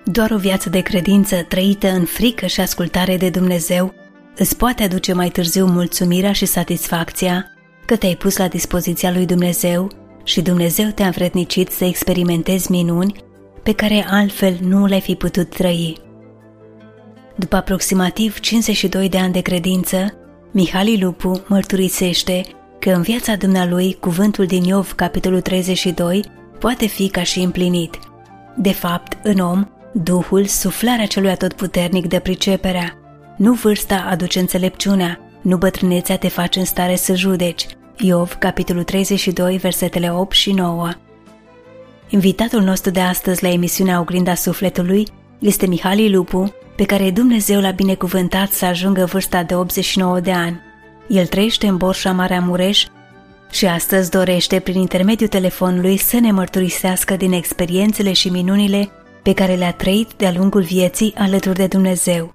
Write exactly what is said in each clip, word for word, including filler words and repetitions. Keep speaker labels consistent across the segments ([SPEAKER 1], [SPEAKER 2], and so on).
[SPEAKER 1] Doar o viață de credință trăită în frică și ascultare de Dumnezeu îți poate aduce mai târziu mulțumirea și satisfacția că te-ai pus la dispoziția lui Dumnezeu și Dumnezeu te-a învrednicit să experimentezi minuni pe care altfel nu le-ai fi putut trăi. După aproximativ cincizeci și doi de ani de credință, Mihaly Lupu mărturisește că în viața dumnealui cuvântul din Iov, capitolul treizeci și doi, poate fi ca și împlinit. De fapt, în om, Duhul, suflarea celui atotputernic de priceperea. Nu vârsta aduce înțelepciunea, nu bătrânețea te face în stare să judeci. Iov, capitolul treizeci și doi, versetele opt și nouă. Invitatul nostru de astăzi la emisiunea Oglinda Sufletului este Mihaly Lupu, pe care Dumnezeu l-a binecuvântat să ajungă vârsta de optzeci și nouă de ani. El trăiește în Borșa, Maramureș și astăzi dorește, prin intermediul telefonului, să ne mărturisească din experiențele și minunile pe care le-a trăit de-a lungul vieții alături de Dumnezeu.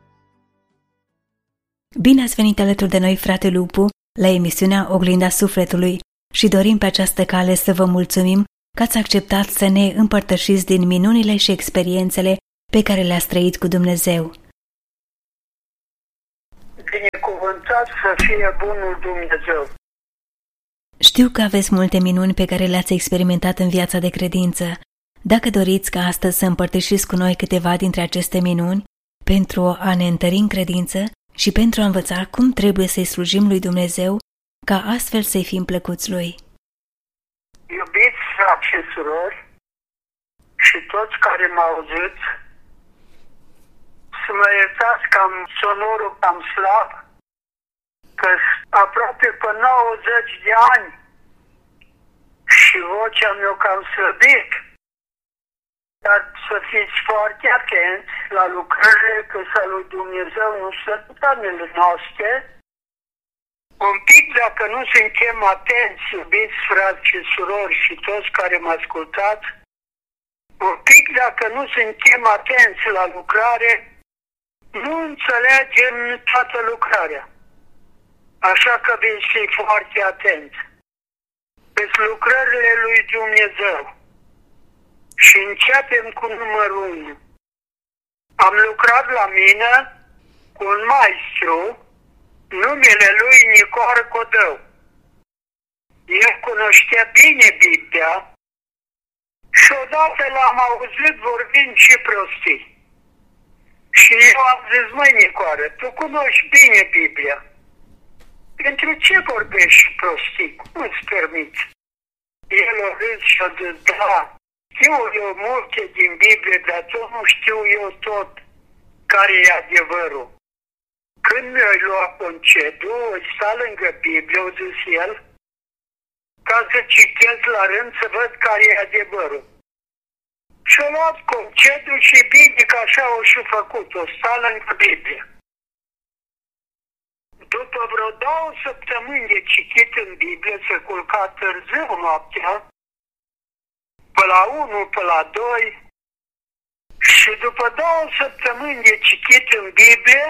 [SPEAKER 1] Bine ați venit alături de noi, frate Lupu, la emisiunea Oglinda Sufletului și dorim pe această cale să vă mulțumim că ați acceptat să ne împărtășiți din minunile și experiențele pe care le-ați trăit cu Dumnezeu.
[SPEAKER 2] Binecuvântat să fie bunul Dumnezeu!
[SPEAKER 1] Știu că aveți multe minuni pe care le-ați experimentat în viața de credință. Dacă doriți ca astăzi să împărtășiți cu noi câteva dintre aceste minuni, pentru a ne întări în credință și pentru a învăța cum trebuie să-i slujim lui Dumnezeu, ca astfel să-i fim plăcuți lui.
[SPEAKER 2] Iubiți frați și surori și toți care m-au auzit, să mă iertați că am sonorul cam slab, că aproape pe nouăzeci de ani și vocea mea cam slăbit. Dar să fiți foarte atenți la lucrările că să lui Dumnezeu nu sunt planele noastre. Un pic dacă nu suntem atenți, iubiți frați și surori și toți care mă ascultați, un pic dacă nu suntem atenți la lucrare, nu înțelegem toată lucrarea. Așa că veți fi foarte atenți. Pentru lucrările lui Dumnezeu. Și începem cu numărul unu. Am lucrat la mine cu un maestru, numele lui Nicor Codău. El cunoștea bine Biblia și odată l-am auzit vorbind și prostii. Și eu am zis, măi Nicoară, tu cunoști bine Biblia. Pentru ce vorbești și prostii? Cum îți permiți? El a râs și a zis, da, știu eu multe din Biblie, dar tot nu știu eu tot care e adevărul. Când mi-ai luat concediu, o sta lângă Biblie, a zis el, ca să citesc la rând să văd care e adevărul. Și-a luat concediu și bine că așa o și făcut, o sta lângă Biblie. După vreo două săptămâni de citit în Biblie, se culca târziu noaptea, pe la unu, pe la doi, și după două săptămâni de citit în Biblie,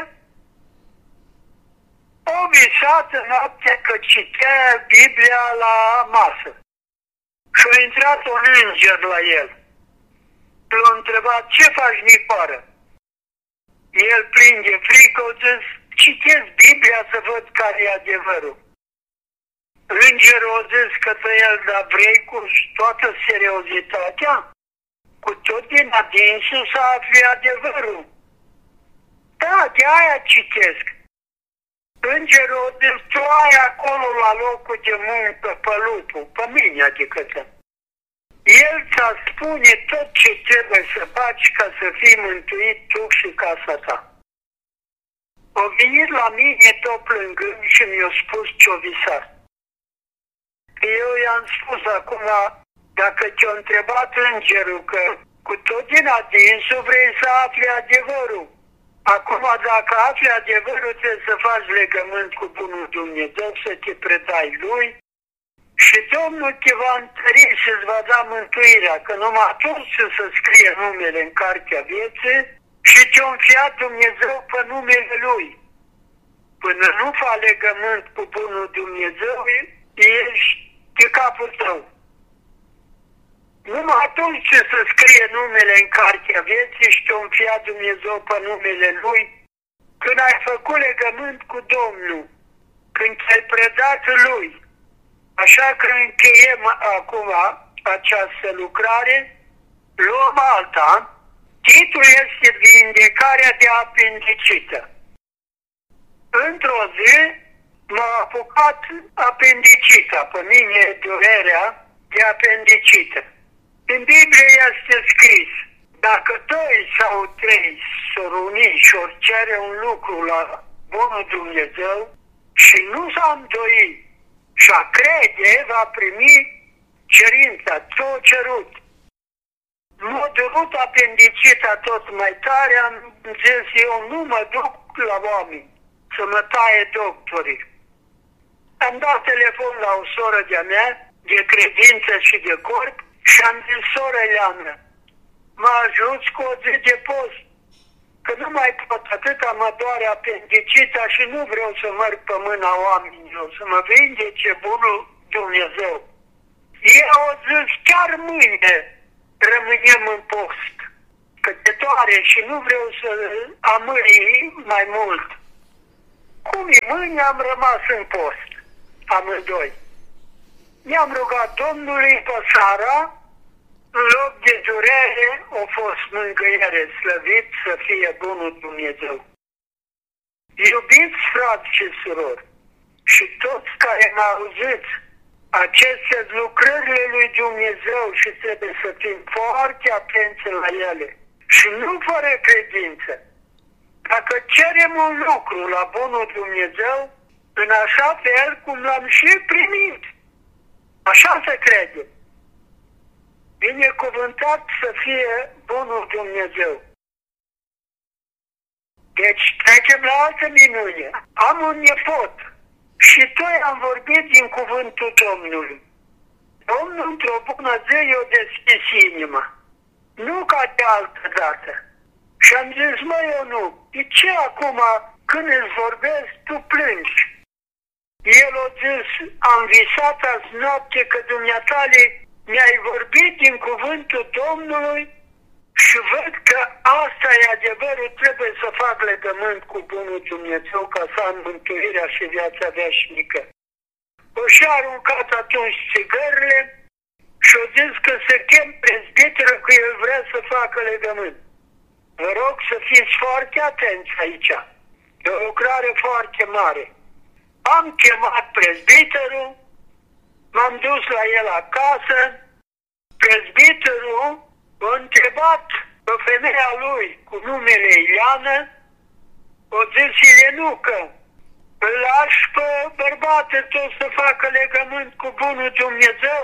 [SPEAKER 2] o visat în noapte că citea Biblia la masă. Și a intrat un înger la el. L-a întrebat, ce faci, Nicoară? El, plin de frică, a zis, citesc Biblia să văd care e adevărul. Îngerul a zis către el, dar vrei cu toată seriozitatea, cu tot din adinsul să afli adevărul. Da, de aia citesc. Îngerul a zis, tu ai acolo la locul de muncă pe Lupu, pe mine adică tă. El ți-a spune tot ce trebuie să faci ca să fii mântuit tu și casa ta. A venit la mine tot plângând și mi-a spus ce-o visat. Eu i-am spus acum, dacă te-a întrebat îngerul că cu tot din adinsul vrei să afli adevărul. Acum dacă afli adevărul trebuie să faci legământ cu bunul Dumnezeu, să te predai lui și Domnul te va întări și îți va da mântuirea, că numai atunci să scrie numele în cartea vieții și te-a înfiat Dumnezeu pe numele lui. Până nu faci legământ cu bunul Dumnezeu, ești de capul tău. Numai atunci ce să scrie numele în cartea vieții și te-o înfia Dumnezeu pe numele Lui, când ai făcut legământ cu Domnul, când te-ai predat Lui. Așa că încheiem acum această lucrare, luăm alta. Titlul este Vindecarea de apendicită. Într-o zi m-a apucat apendicita, pe mine durerea de apendicită. În Biblie este scris, dacă doi sau trei s-or uni și or cere un lucru la bunul Dumnezeu și nu s-a îndoit și a crede, va primi cerința, tot cerut. M-a durut apendicita tot mai tare, am zis, eu nu mă duc la oameni să mă taie doctorii. Am dat telefon la o soră de-a mea, de credință și de corp, și am zis, soră Eleana, mă ajuți cu o zi de post, că nu mai pot, atâta mă doare apendicita și nu vreau să merg pe mâna oamenilor, să mă vindece bunul Dumnezeu. Ei au zis, chiar mâine rămânem în post, că te doare și nu vreau să amâri mai mult. Cum e mâine, am rămas în post, amândoi. Ne-am rugat Domnului pe seara, în loc de durere, a fost mângâiere, slăvit să fie bunul Dumnezeu. Iubiți frați și surori, și toți care mă auziți, aceste lucrările lui Dumnezeu și trebuie să fim foarte atenți la ele și nu fără credință. Dacă cerem un lucru la bunul Dumnezeu, în așa fel cum l-am și primit, așa se crede. Binecuvântat să fie bunul Dumnezeu. Deci trecem la altă minune. Am un nepot și doi am vorbit din cuvântul Domnului. Domnul într-o bună zi i-a deschis inima. Nu ca de altă dată. Și am zis, mă, eu nu. De ce acum când îți vorbesc, tu plângi? El a zis, am visat azi noapte că dumneatale mi-ai vorbit din cuvântul Domnului și văd că asta e adevărul, trebuie să fac legământ cu bunul Dumnezeu ca să am mântuirea și viața veșnică. O și-a aruncat atunci țigările și a zis că se chem prezbiterul că el vrea să facă legământ. Vă rog să fiți foarte atenți aici. E o lucrare foarte mare. Am chemat prezbiterul, m-am dus la el acasă, prezbiterul a întrebat pe femeia lui cu numele Ileana, o zis Ilenucă, îl lași pe bărbatul tău să facă legământ cu bunul Dumnezeu?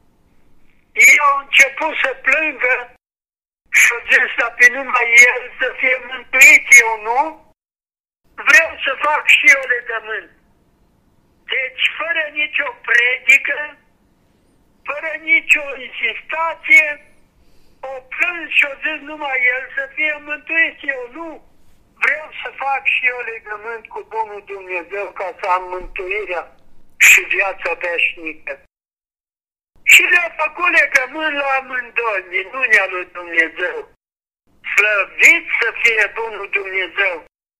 [SPEAKER 2] Ei au început să plângă și au zis, dar pe numai el să fie mântuit, eu nu? Vreau să fac și eu legământ. Deci, fără nicio predică, fără nicio insistație, o plâns și o zis numai el să fie mântuit, eu nu. Vreau să fac și eu legământ cu bunul Dumnezeu ca să am mântuirea și viața veșnică. Și le-a făcut legământ la amândoi, minunea lui Dumnezeu. Slăvit să fie bunul Dumnezeu.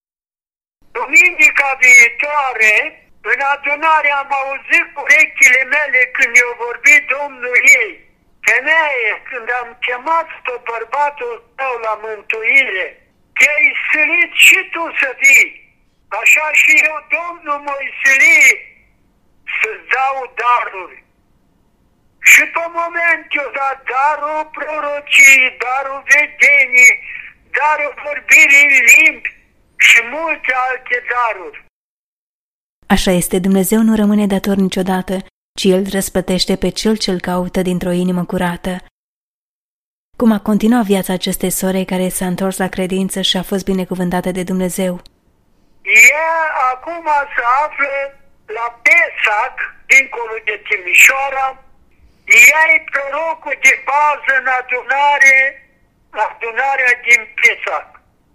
[SPEAKER 2] Duminica viitoare, în adunare am auzit cu urechile mele când i-a vorbit Domnul ei. Femeie, când am chemat pe bărbatul tău la mântuire, te-ai silit și tu să vii. Așa și eu, Domnul, m-ai silit să-ți dau daruri. Și pe moment i-a dat darul prorocii, darul vedenii, darul vorbirii în limbi și multe alte daruri.
[SPEAKER 1] Așa este, Dumnezeu nu rămâne dator niciodată, ci El răsplătește pe cel ce-L caută dintr-o inimă curată. Cum a continuat viața acestei sore care s-a întors la credință și a fost binecuvântată de Dumnezeu?
[SPEAKER 2] Ea acum se află la Pesac, dincolo de Timișoara. Ea e prorocul de bază în adunare, adunarea din Pesac.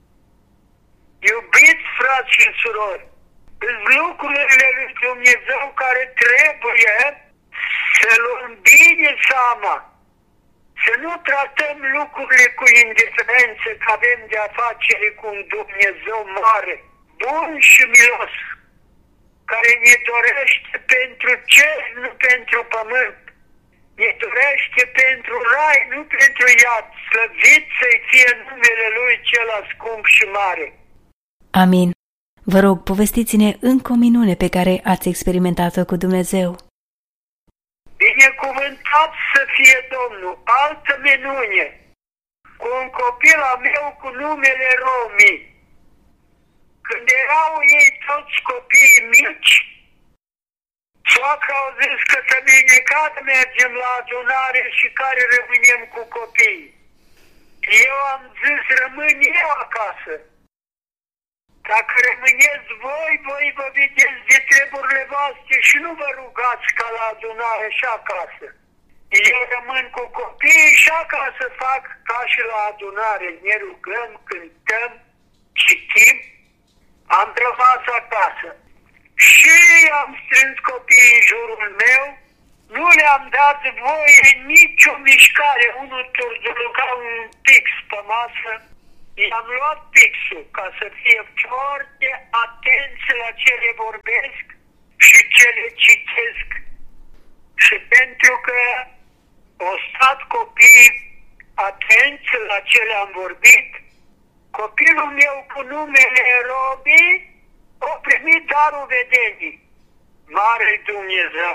[SPEAKER 2] Iubiți frați și surori, sunt lucrurile lui Dumnezeu care trebuie să luăm bine seama, Să nu tratăm lucrurile cu indiferență, că avem de-a face cu un Dumnezeu mare, bun și milos, care ne dorește pentru cer, nu pentru pământ. Ne dorește pentru rai, nu pentru iad. Slăvit să-i fie numele Lui cel ascump și mare.
[SPEAKER 1] Amin. Vă rog, povestiți-ne încă o minune pe care ați experimentat-o cu Dumnezeu.
[SPEAKER 2] Binecuvântat să fie Domnul. Altă minune. Cu un copil al meu cu numele Romi. Când erau ei toți copiii mici, soacra au zis că să mâine mergem la adunare și care rămânem cu copiii. Eu am zis, rămân eu acasă. Dacă rămâneți voi, voi vă vedeți de treburile voastre și nu vă rugați ca la adunare și acasă. Eu rămân cu copiii și acasă fac ca și la adunare. Ne rugăm, cântăm, citim. Am rămas acasă. Și am strâns copiii în jurul meu, nu le-am dat voie nicio mișcare. Unul turzuluca un pix pe masă, i-am luat pixul ca să fie foarte atenți la ce le vorbesc și ce le citesc. Și pentru că au stat copiii atenți la ce le-am vorbit, copilul meu cu numele Robi a primit darul vedenii. Mare Dumnezeu!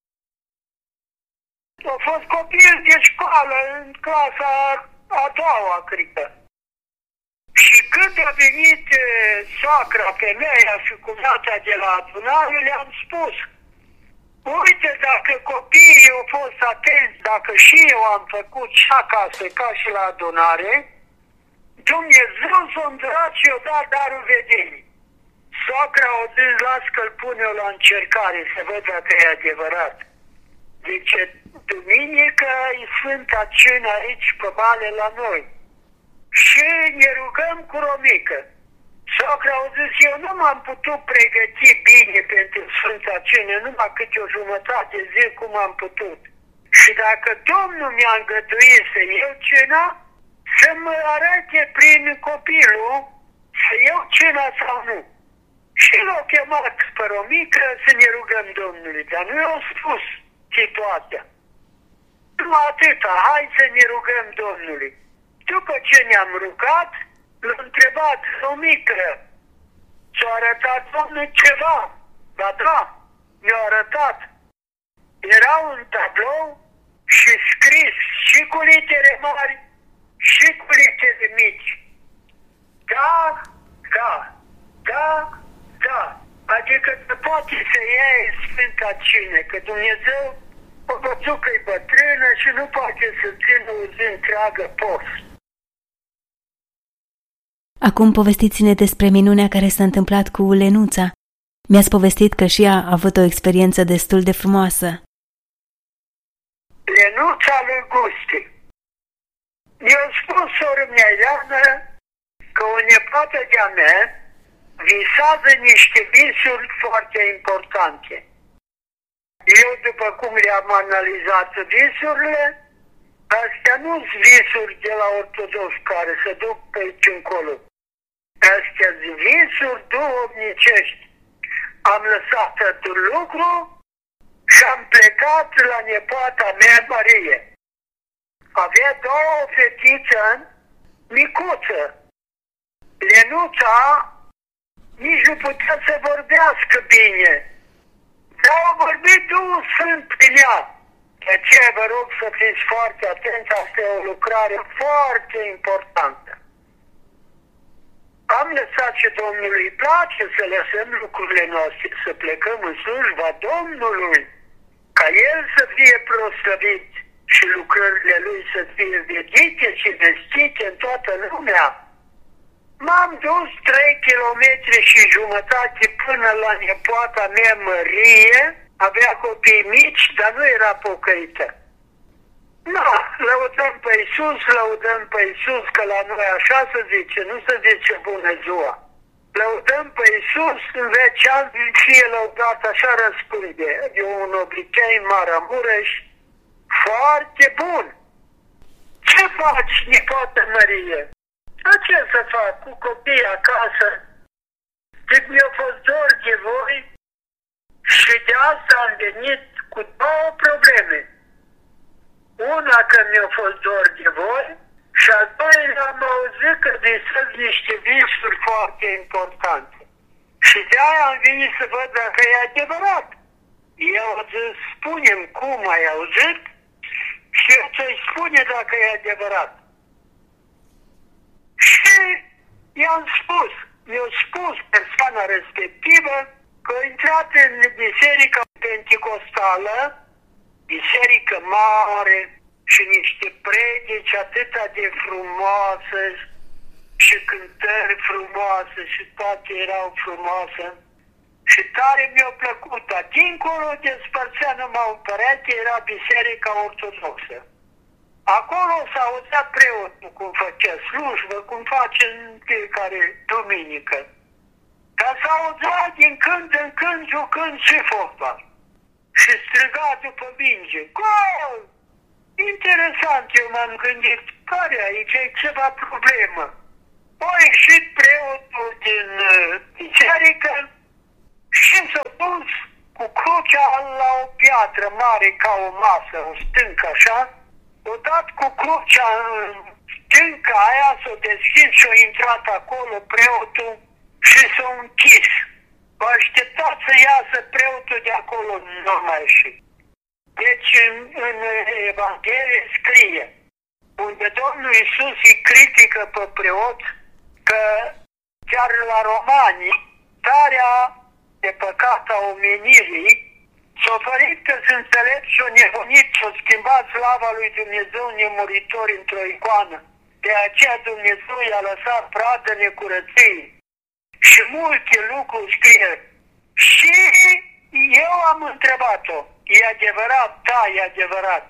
[SPEAKER 2] A fost copil de școală în clasa a doua, cred că. Și când a venit e, soacra, femeia și cumnata de la adunare, le-am spus: uite, dacă copiii au fost atenți, dacă și eu am făcut și acasă ca și la adunare, Dumnezeu s-a îndrat și i-a dat darul vedenii. Soacra o zis, las că-l pun eu la încercare, să văd dacă e adevărat. Zice, duminică e Sfânta Cină aici pe vale la noi. Și ne rugăm cu Romică. Soacra au zis, eu nu m-am putut pregăti bine pentru Sfânta Cină, numai câte o jumătate de zi cum am putut. Și dacă Domnul mi-a îngăduit să iau cina, să mă arate prin copilul să iau cina sau nu. Și l-au chemat pe Romică să ne rugăm Domnului, dar nu i-au spus situația. Numai atâta, hai să ne rugăm Domnului. După ce ne-am rugat, l-a întrebat Romică, ți-a arătat Domnul ceva? Ba da, mi-a arătat. Era un tablou și scris și cu litere mari și cu litere mici. Da, da, da, da. Adică se poate să iei Sfânta Cină, că Dumnezeu a văzut că e bătrână și nu poate să țină o zi întreagă post.
[SPEAKER 1] Acum povestiți-ne despre minunea care s-a întâmplat cu Lenuța. Mi-ați povestit că și ea a avut o experiență destul de frumoasă.
[SPEAKER 2] Lenuța lui Gusti. Mi-a spus soră mea Ileana că o nepoată de-a mea visează niște visuri foarte importante. Eu, după cum le-am analizat visurile, astea nu sunt visuri de la ortodoxi care se duc pe aici încolo. Astea sunt visuri duhovnicești. Am lăsat totul lucru și am plecat la nepoata mea, Marie. Avea două fetițe micuță. Lenuța nici nu putea să vorbească bine. Dar au vorbit Duhul Sfânt prin ea. De aceea vă rog să fiți foarte atenți, asta e o lucrare foarte importantă. Am lăsat și Domnului îi place să lăsăm lucrurile noastre, să plecăm în slujba Domnului, ca El să fie proslăvit și lucrările Lui să fie vedite și vestite în toată lumea. M-am dus trei kilometri și jumătate până la nepoata mea Mărie, avea copii mici, dar nu era pocăită. Da, lăudăm pe Iisus, lăudăm pe Iisus, că la noi așa se zice, nu se zice bună ziua. Lăudăm pe Iisus, în veci ani fie lăudat, așa răspunde. E un obicei în Maramureș foarte bun. ce faci, nepoată Mărie? A, ce să fac cu copiii acasă? Zic, mi-a fost dor de voi și de asta am venit cu două probleme. Una că mi-a fost dor de voi și al doilea am auzit că visez niște visuri foarte importante. Și de aia am venit să văd dacă e adevărat. Eu zis, spune-mi cum ai auzit și eu ți-i spune dacă e adevărat. Și i-am spus, mi-a spus persoana respectivă că a intrat în biserica penticostală, biserică mare și niște predici atâta de frumoase și cântări frumoase și toate erau frumoase. Și tare mi-a plăcut, dar dincolo de spărțea numai un perete era biserica ortodoxă. Acolo s-a auzit preotul cum făcea slujbă, cum face în fiecare duminică. Dar s-a auzit din când în când jucând și fotbal. Și striga după minge, gol! Interesant, eu m-am gândit, care aici e ceva problemă? A ieșit preotul din uh, biserică și s-a dus cu crucea la o piatră mare ca o masă, o stâncă așa, o dat cu crucea în stânca aia, s-a deschis și a intrat acolo preotul și s-a închis. A așteptat să iasă preotul de acolo, nu a mai ieșit. Deci în, în Evanghelie scrie, unde Domnul Iisus îi critică pe preot, că chiar la Romani, starea de păcat a omenirii, s-a oferit că sunt înțelept și-o nebunit și-o schimbat slava lui Dumnezeu nemuritor într-o icoană. De aceea Dumnezeu i-a lăsat pradă necurăției. Și multe lucruri scrie. Și eu am întrebat-o, e adevărat? Da, e adevărat.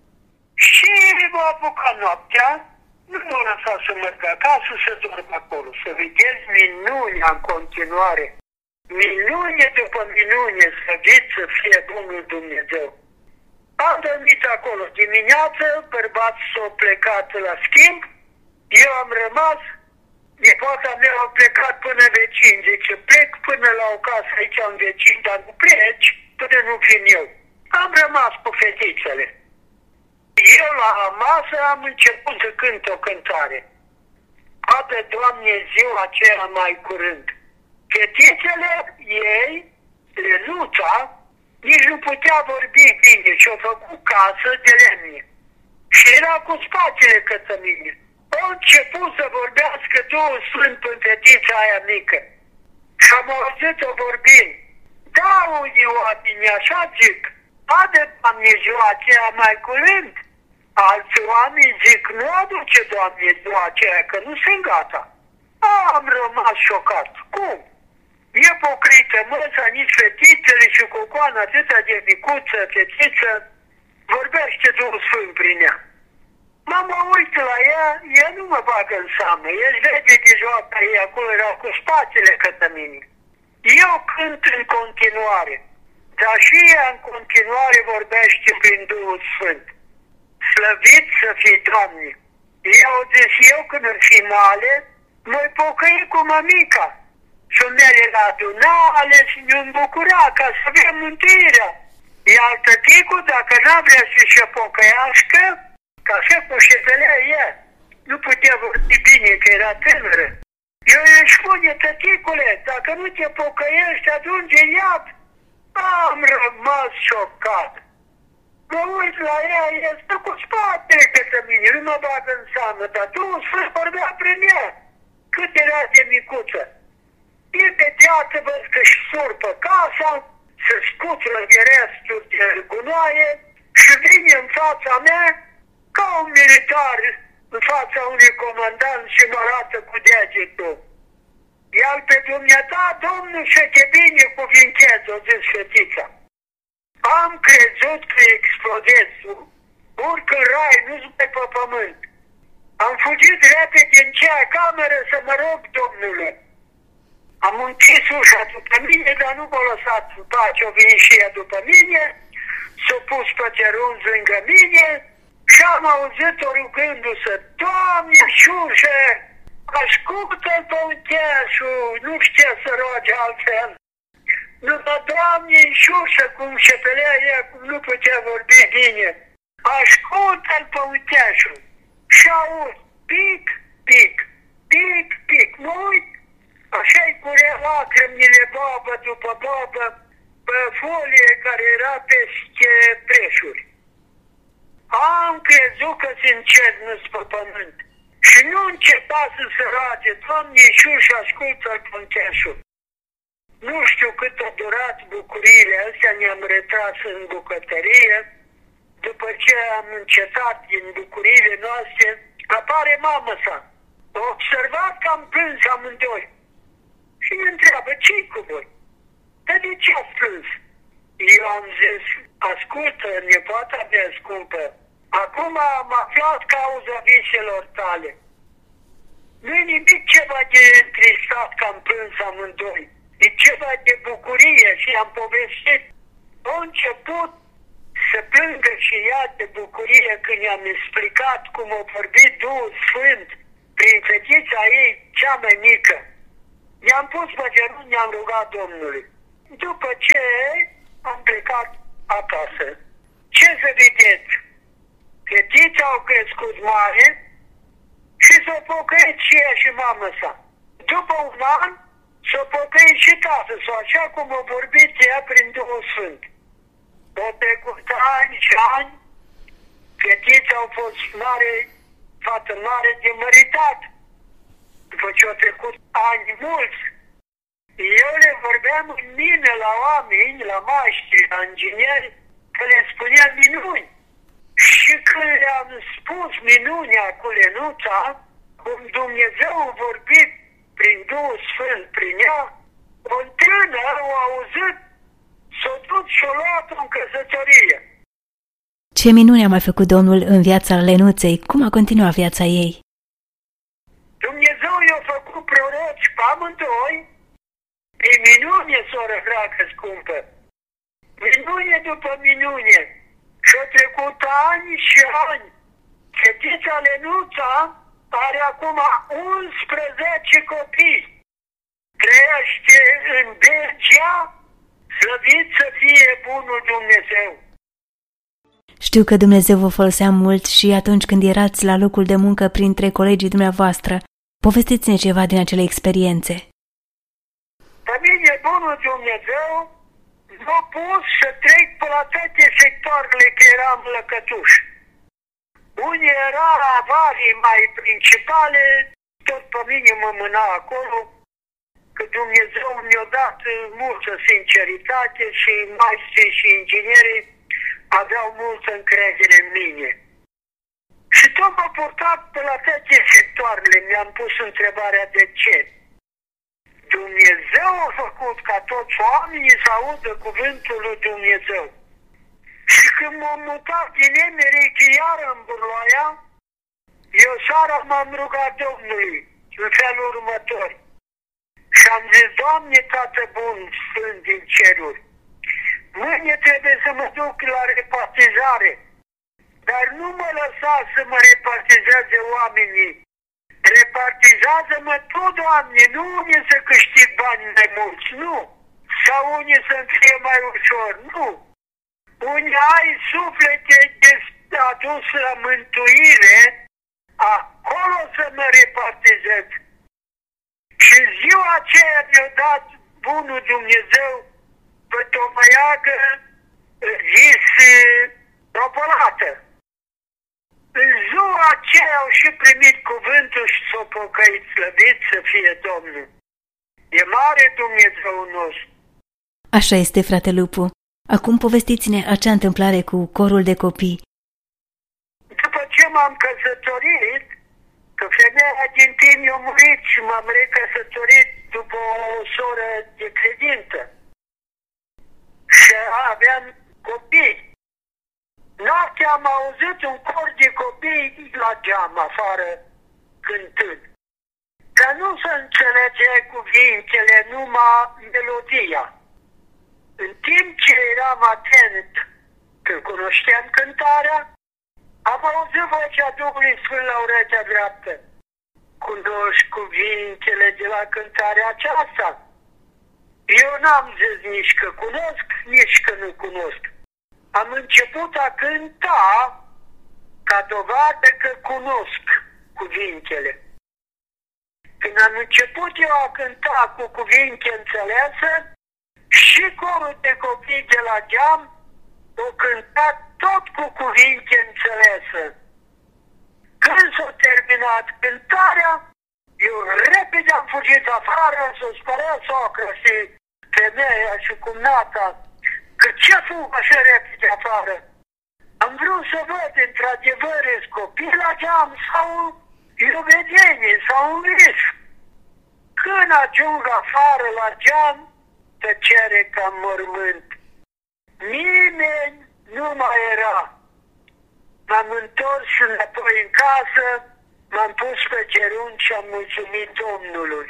[SPEAKER 2] Și m-a apucat noaptea, nu m-a lăsat să merg acasă, să dorm acolo, să vedeți minunea în continuare. Minune după minune, slăvit să fie Bunul Dumnezeu. Am dormit acolo dimineață, bărbații s-au plecat la schimb, eu am rămas, nepoata mea a plecat până vecin, zice, plec până la o casă aici în vecin, dar nu pleci până nu vin eu. Am rămas cu fetițele. Eu la masă am început să cânt o cântare. Poate, Doamne, ziua aceea mai curând. Fetițele ei, Lenuța, nici nu putea vorbi bine și-au făcut casă de lemne. Și era cu spatele către mine. Au început să vorbească Duhul Sfânt în fetița aia mică. Și am auzit-o vorbind. Da, unii oameni, așa zic, adă, Doamne, ziua aceea mai curând. Alți oameni zic, nu aduce, Doamne, ziua aceea, că nu sunt gata. Am rămas șocat. Cum? E pocrită măsa, nici fetițele și cocoana atâta de micuță, fetiță, vorbește Duhul Sfânt prin ea. Mama uită la ea, ea nu mă bagă în seamă, el vede de joaca ei, acolo era cu spatele către mine. Eu cânt în continuare, dar și ea în continuare vorbește prin Duhul Sfânt. Slăvit să fie, Doamne! Eu zis, eu când îmi fi male, mă-i pocăi cu mămica. Și mele la adunare și ne-am bucura ca să avem mântuirea. Iar tăticul, dacă n-a vrea să se pocăiască, ca să cu șepelea ea, nu putea vorbi bine, că era tânără. Eu îi spune, tăticule, dacă nu te pocăiești, atunci e iad. Am rămas șocat. Mă uit la ea, ea stă cu spatele către mine, nu mă bagă în seamă, dar Duhul Sfânt vorbea prin ea. Cât era de micuță. Imediat văd că-și surpă casa, se scutură de resturi de gunoaie și vine în fața mea ca un militar în fața unui comandant și mă arată cu degetul. Iar pe dumneata, Domnul și te binecuvinteze, o zis fetița. Am crezut că explodez, urc în rai, nu-s pe pământ. Am fugit repede în cea cameră să mă rog Domnului. Am închis ușa după mine, dar nu m-a lăsat în pace, o venit și ea după mine, s-a pus pe gerunzi lângă mine Și am auzit-o rugându-se, Doamne Iisuse, ascultă-l pe Uncheașul, nu știa să roage altfel. După Doamne Iisuse, cum șepelea ea, cum nu putea vorbi bine, ascultă-l pe Uncheașul. Și aud, pic, pic, pic, pic, mă uit, așa-i curea lacrimile babă după babă, pe folie care era peste preșuri. Am crezut că se încernă-s pe pământ. Și nu începa să se roage, Doamne Iisuse, ascultă-l pe Uncheașul. Nu știu cât a durat bucuriile astea, ne-am retras în bucătărie. După ce am încetat din bucuriile noastre, apare mama sa. A observat că am plâns amândoi. Și ne întreabă, ce-i cu voi? Dar de ce ați plâns? Eu am zis, ascultă, nepoata mea scumpă, acum am aflat cauza viselor tale. Nu-i nimic ceva de întristat că am plâns amândoi. E ceva de bucurie și am povestit. A început să plângă și ea de bucurie când i-am explicat cum a vorbit Duhul Sfânt prin fetița ei, cea mai mică. I-am pus pe genunchi, ne-am rugat Domnului. După ce am plecat acasă. Ce să vedeți? Fetița au crescut mare și s-a pocăit și ea și mama sa. După un an s-a pocăit și tatăl sau așa cum a vorbit ea prin Duhul Sfânt. O trecut ani și ani, fetița au fost mare, fată mare de măritat. După ce au trecut ani mulți, eu le vorbeam în mine la oameni, la maștri, la ingineri, că le spuneam minuni. Și când le-am spus minunea cu Lenuța, cum Dumnezeu a vorbit prin Duhul Sfânt, prin ea, o tânăr o auzit, s-a dus și-a luat-o în căsătorie.
[SPEAKER 1] Ce minune a mai făcut Domnul în viața Lenuței? Cum a continuat viața ei?
[SPEAKER 2] Dumnezeu i-a făcut proroci pe amândoi, e minune, soră dragă scumpă. Minune după minune. Și-au trecut ani și ani. Fetița Lenuța are acum unsprezece copii. Trăiește în Belgia, slăvit să fie bunul Dumnezeu.
[SPEAKER 1] Știu că Dumnezeu vă folosea mult și atunci când erați la locul de muncă printre colegii dumneavoastră. Povestiți-ne ceva din acele experiențe.
[SPEAKER 2] Pe mine, bunul Dumnezeu, m-a pus să trec pe la toate sectoarele că eram lăcătuși. Unii era avarii mai principale, tot pe mine mă mâna acolo, că Dumnezeu mi-a dat multă sinceritate și maestrii și inginerii aveau multă încredere în mine. Și tot m-a purtat pe la toate sectoarele, mi-am pus întrebarea de ce. Dumnezeu a făcut ca toți oamenii să audă cuvântul lui Dumnezeu. Și când m-am mutat din Emeric iar în Burloaia, eu seara m-am rugat Domnului în felul următor. Și am zis, Doamne, Tată bun, Sfânt din ceruri, mâine trebuie să mă duc la repartizare, dar nu mă lăsa să mă repartizeze oamenii. Repartizează-mă tu, Doamne, nu unii să câștig bani mai mulți, nu. Sau unii să-mi fie mai ușor, nu. Unii ai suflete de adus la mântuire, acolo să mă repartizez. Și ziua aceea mi-a dat bunul Dumnezeu pe tomăiagă zis ropălată. În ziua aceea au și primit cuvântul și s-au pocăit, slăvit să fie Domnul. E mare Dumnezeu nostru.
[SPEAKER 1] Așa este, frate Lupu. Acum povestiți-ne acea întâmplare cu corul de copii.
[SPEAKER 2] După ce m-am căsătorit, că femeia din timp a murit și m-am recăsătorit după o soră de credință. Și aveam copii. Noaptea am auzit un cor de copii la geam afară cântând. Că nu se înțelege cuvintele, numai melodia. În timp ce eram atent, că cunoșteam cântarea, Am auzit vocea Duhului Sfânt la urechea dreaptă. Cunoști cuvintele de la cântarea aceasta? Eu n-am zis nici că cunosc, nici că nu cunosc. Am început a cânta ca dovadă că cunosc cuvintele. Când am început eu a cânta cu cuvinte înțelese, și corul de copii de la geam o cântat tot cu cuvinte înțelese. Când s-a terminat cântarea, eu repede am fugit afară să spărea socră și femeia și cumnata. Că ce fug așa repede afară? Am vrut să văd într-adevăr copii la geam sau iuvedenie sau un vis. Când ajung afară la geam, tăcere ca mormânt. Nimeni nu mai era. M-am întors înapoi în casă, m-am pus pe genunchi și am mulțumit Domnului.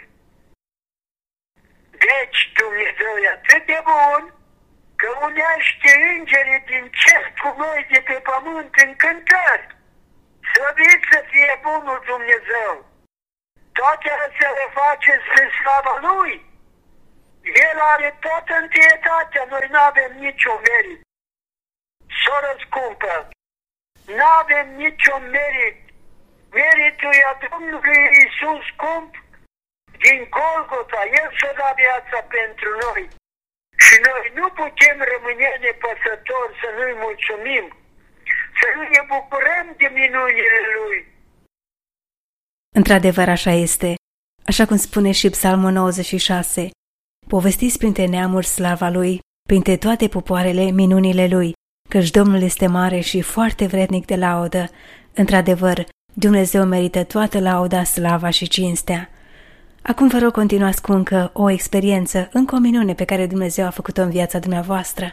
[SPEAKER 2] Deci Dumnezeu e atât de bun că unește îngerii din cer cu noi de pe pământ în cântări. Slăvit să fie bunul Dumnezeu! Toate astea le face spre slava Lui. El are toată întâietatea, noi nu avem nicio merit. Soră scumpă, nu avem nicio merit. Meritul e a Domnului Iisus scump din Golgota. El și-a dat viața pentru noi. Și noi nu putem rămâne nepăsători să nu-i mulțumim, să nu ne bucurăm de minunile Lui.
[SPEAKER 1] Într-adevăr așa este, așa cum spune și Psalmul nouăzeci și șase. Povestiți printre neamuri slava Lui, printre toate popoarele minunile Lui, căci Domnul este mare și foarte vrednic de laudă. Într-adevăr, Dumnezeu merită toată lauda, slava și cinstea. Acum vă rog, continuați cu încă o experiență, încă o minune pe care Dumnezeu a făcut-o în viața dumneavoastră.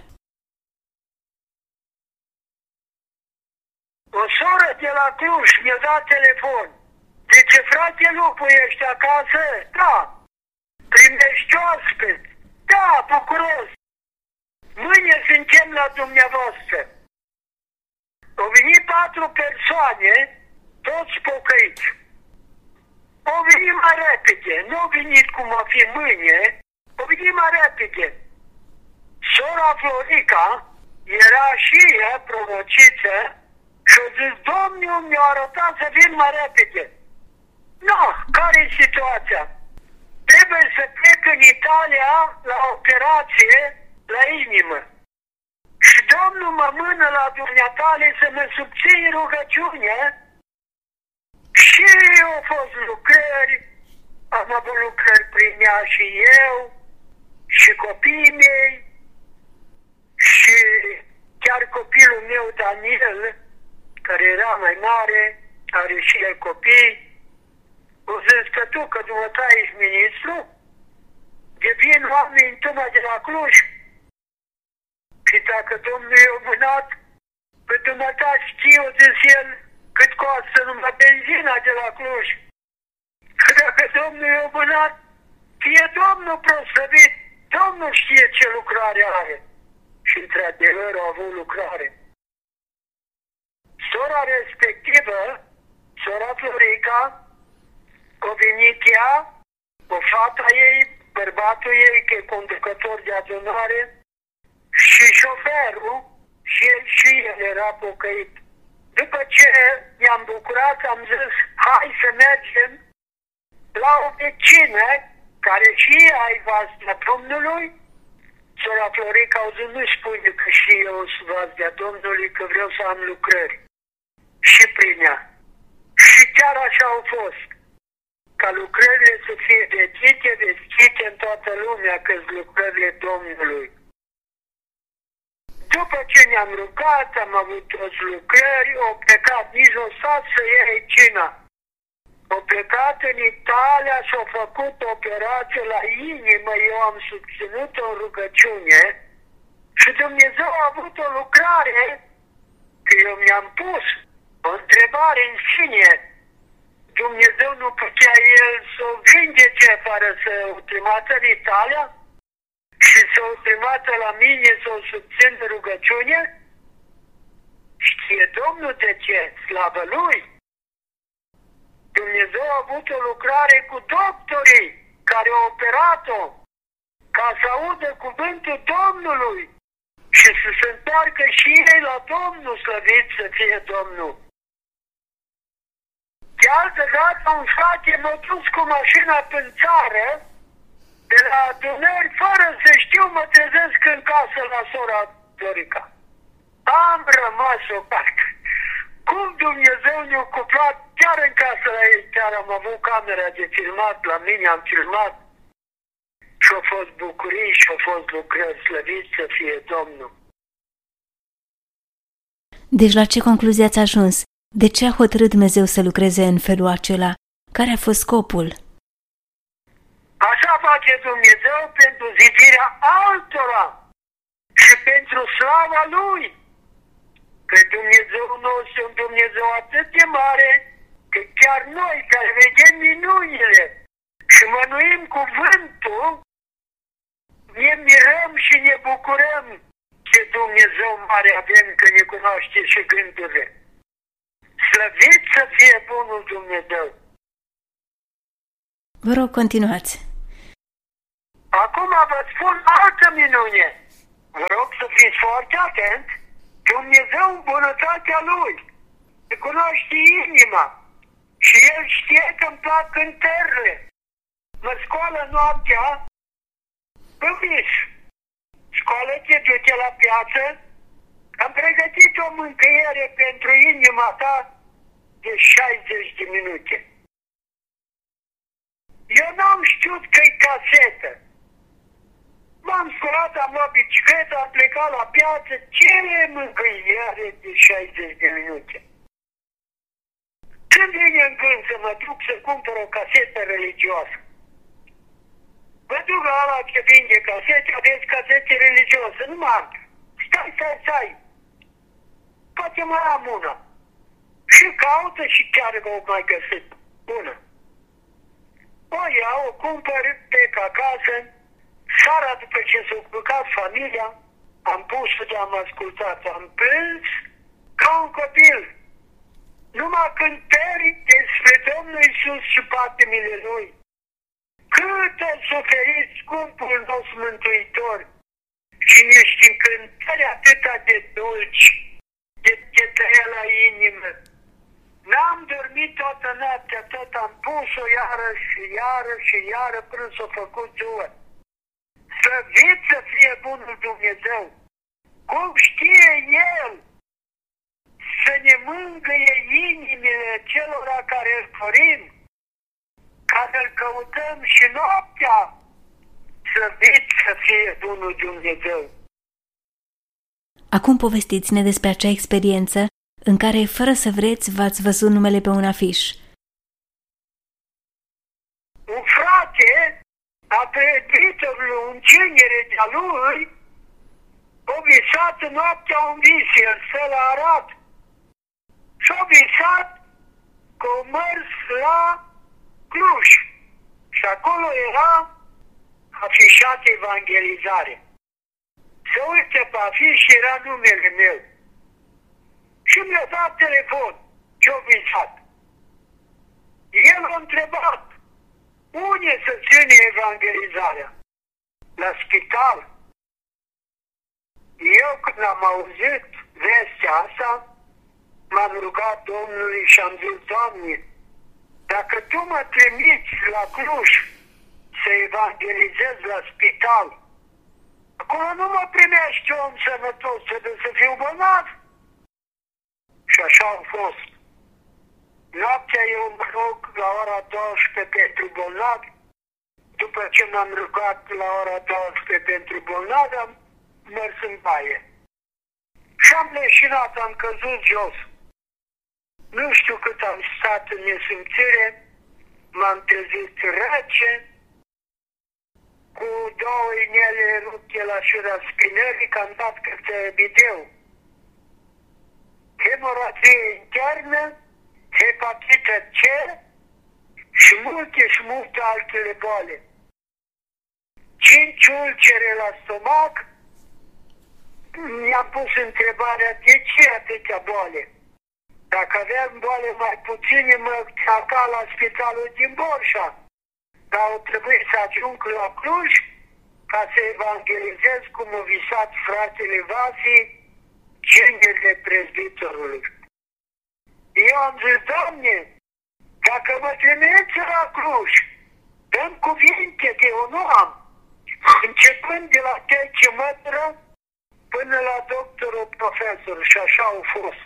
[SPEAKER 2] O soră de la Cluj mi-a dat telefon. Zice, frate Lupu, ești acasă? Da. Primești ospăți? Da, bucuros. Mâine suntem la dumneavoastră. Au venit patru persoane, toți pocăiți. Au venit mai repede, nu au venit cum a fi mâine, au venit mai repede. Sora Florica era și ea prorociță și a zis, Domnul mi-a arătat să vin mai repede. Nu, care e situația? Trebuie să plec în Italia la operație la inimă. Și Domnul mă mână la dumneatale să mă subțin rugăciune. Și au fost lucrări, am avut lucrări prin ea și eu, și copiii mei, și chiar copilul meu Daniel, care era mai mare, are și el copii. O zis că tu, că dumneata ești ministru, devin oameni tocmai de la Cluj. Și dacă Domnul i-a mânat, pe dumneata știu, o zis el, cât costă numai benzina de la Cluj. Că dacă Domnul i-a mânat, fie Domnul proslăvit, Domnul știe ce lucrare are. Și într-adevăr a avut lucrare. Sora respectivă, sora Florica, a venit ea, o fata ei, bărbatul ei, că e conducător de adunare, și șoferul, și el și el era pocăit. După ce ne-am bucurat, am zis, hai să mergem la o vecină, care și ea ai vastea Domnului. Sora Florica au zis, nu spune că și eu sunt vastea Domnului, că vreau să am lucrări. Și prin ea. Și chiar așa au fost. Ca lucrările să fie vestite, vestite în toată lumea, că-s lucrările Domnului. După ce ne-am rugat, am avut toți lucrări, au plecat, nici nu stat să iei cina. Au plecat în Italia și au făcut operație la inimă, eu am susținut-o în rugăciune și Dumnezeu a avut o lucrare, că eu mi-am pus o întrebare în sine. Dumnezeu nu putea El să o vindece fără să o trimată în Italia și să o trimată la mine să o susțin în rugăciune? Știe Domnul de ce? Slavă Lui! Dumnezeu a avut o lucrare cu doctorii care au operat-o ca să audă cuvântul Domnului și să se întoarcă și ei la Domnul, slăvit să fie Domnul. De altă dată un frate m-a dus cu mașina prin țară, de la adunări, fără să știu, mă trezesc în casă la sora Dorica. Am rămas opac. Cum Dumnezeu ne-a cuplat chiar în casă la ei, chiar am avut camera de filmat, la mine am filmat. Și-au fost bucurii și-au fost lucrări, slăvit să fie Domnul.
[SPEAKER 1] Deci la ce concluzie ați ajuns? De ce a hotărât Dumnezeu să lucreze în felul acela? Care a fost scopul?
[SPEAKER 2] Așa face Dumnezeu pentru zidirea altora și pentru slava Lui. Că Dumnezeu nostru e un Dumnezeu atât de mare, că chiar noi care vedem minunile și mănuim cuvântul, ne mirăm și ne bucurăm ce Dumnezeu mare avem, că ne cunoaște și gândurile. Slăvit să fie bunul Dumnezeu!
[SPEAKER 1] Vă rog, continuați.
[SPEAKER 2] Acum vă spun altă minune. Vă rog să fiți foarte atent. Dumnezeu în bunătatea Lui se cunoaște inima și El știe că-mi plac cântările. Mă scoală noaptea în vis. Scoală-te, du-te la piață. Am pregătit o mâncăiere pentru inima ta de șaizeci de minute. Eu n-am știut că-i casetă. M-am sculat, am luat bicicleta, am plecat la piață, ce mâncăiere de șaizeci de minute. Când vine în gând să mă duc să cumpăr o casetă religioasă? Mă duc la ăla ce vinde casete, aveți casete religioase, nu m-am. Stai, stai, stai. Poate mai am una. Și caută și chiar m-au mai găsit una. O iau, o cumpăr, plec acasă. Seara, după ce s-a culcat familia, am pus-o de am ascultat, am plâns ca un copil. Numai cântări despre Domnul Iisus și patimile Lui. Cât a suferit scumpul nostru Mântuitor și niște cântări atâta de dulci, de, de tăia la inimă. N-am dormit toată noaptea, tot am pus-o iară și iară și iară până s-a făcut ziua. Slăvit să fie bunul Dumnezeu! Cum știe El să ne mângâie inimile celora care îl dorim, care îl căutăm și noaptea, slăvit să fie bunul Dumnezeu!
[SPEAKER 1] Acum povestiți-ne despre acea experiență în care, fără să vreți, v-ați văzut numele pe un afiș.
[SPEAKER 2] Un frate a trebuit o lungire de-a lui, o visat noaptea un vis, el stă la Arad. Și-a visat că o mers la Cluj. Și acolo era afișat evangelizare. Se uite pe afiș și era numele meu. Și mi-a dat telefon ce-a visat. El a întrebat, unde să ține evangelizarea? La spital. Eu când am auzit vestea asta, m-am rugat Domnului și am zis, Doamne, dacă Tu mă trimiți la Cluj să evangelizez la spital, acolo nu mă primești om sănătos, trebuie să fiu bolnav. Și așa a fost. Noaptea eu mă rog la ora douăsprezece pentru bolnavi. După ce m-am rugat la ora douăsprezece pentru bolnavi, am mers în baie. Și am leșinat, am căzut jos. Nu știu cât am stat în nesimțire, m-am trezit rece, cu două inele rupte la șura spinării, că am dat câte bideu. Hemoragie internă, hepatită C și multe și multe altele boale. Cinci ulcere la stomac, mi-am pus întrebarea de ce atâtea boale. Dacă aveam boale mai puține, mă țaca la spitalul din Borșa. Dar au trebuit să ajung la Cluj ca să evangelizez cum a visat fratele Vasi, gingerile prezbitorului. Eu am zis, Doamne, dacă mă trimiți la Cluj, dăm cuvinte că eu nu am, începând de la Tece Mătră până la doctorul profesor, și așa au fost.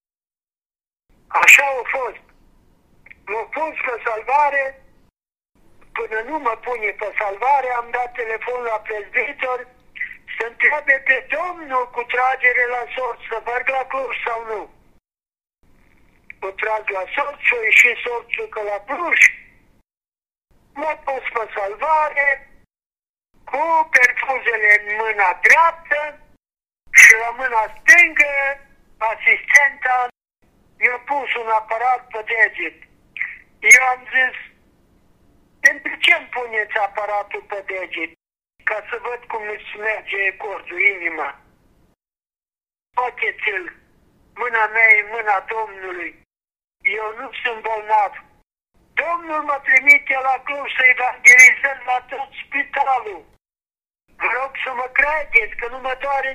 [SPEAKER 2] Așa au fost. M-au pus pe salvare, până nu mă pune pe salvare, am dat telefon la prezbitor să întrebe pe domnul cu tragere la sorți, să merg la Cluj sau nu. O trag la sorți și o ieși sorțul că la Cluj. M-a pus pe salvare, cu perfuzele în mâna dreaptă și la mâna stângă, asistenta mi-a pus un aparat pe deget. Eu am zis, pentru ce îmi puneți aparatul pe deget? Ca să văd cum îți merge cordul, inima. Faceți-l, mâna mea e mâna Domnului. Eu nu sunt bolnav. Domnul mă trimite la Cluj să evangelizez la tot spitalul. Vă rog să mă credeți că nu mă doare